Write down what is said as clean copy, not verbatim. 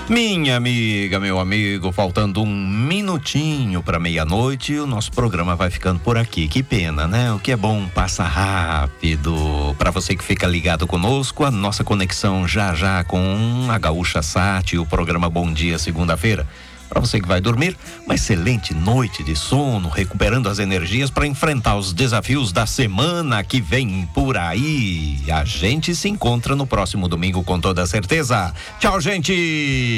Minha amiga, meu amigo, faltando um minutinho para meia-noite, o nosso programa vai ficando por aqui. Que pena, né? O que é bom passa rápido. Para você que fica ligado conosco, a nossa conexão já com a Gaúcha Sat e o programa Bom Dia segunda-feira. Para você que vai dormir, uma excelente noite de sono, recuperando as energias para enfrentar os desafios da semana que vem por aí. A gente se encontra no próximo domingo com toda certeza. Tchau, gente!